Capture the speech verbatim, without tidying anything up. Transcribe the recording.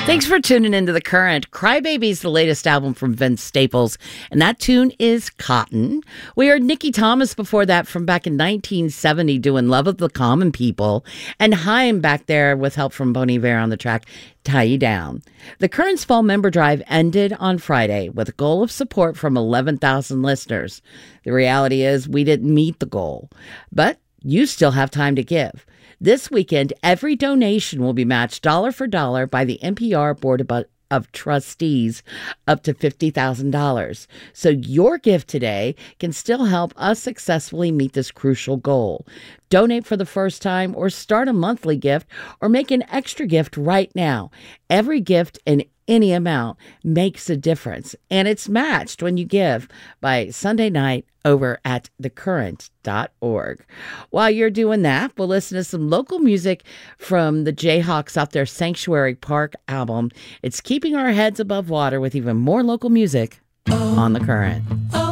Thanks for tuning into The Current. Crybaby's the latest album from Vince Staples, and that tune is Cotton. We heard Nikki Thomas before that from back in nineteen seventy doing Love of the Common People, and Haim back there with help from Bon Iver on the track Tie You Down. The Current's fall member drive ended on Friday with a goal of support from eleven thousand listeners. The reality is we didn't meet the goal, but you still have time to give. This weekend, every donation will be matched dollar for dollar by the N P R Board of, of Trustees up to fifty thousand dollars. So your gift today can still help us successfully meet this crucial goal. Donate for the first time or start a monthly gift or make an extra gift right now. Every gift in any amount makes a difference, and it's matched when you give by Sunday night over at the current dot org. While you're doing that, we'll listen to some local music from the Jayhawks off their Sanctuary Park album. It's keeping our heads above water with even more local music on The Current.